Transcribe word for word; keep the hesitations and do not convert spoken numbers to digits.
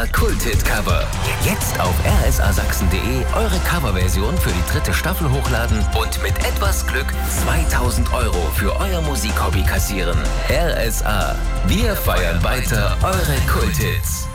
A Kulthit-Cover. Jetzt auf r s a sachsen punkt de eure Coverversion für die dritte Staffel hochladen und mit etwas Glück zweitausend Euro für euer Musikhobby kassieren. R S A. Wir feiern weiter eure Kulthits.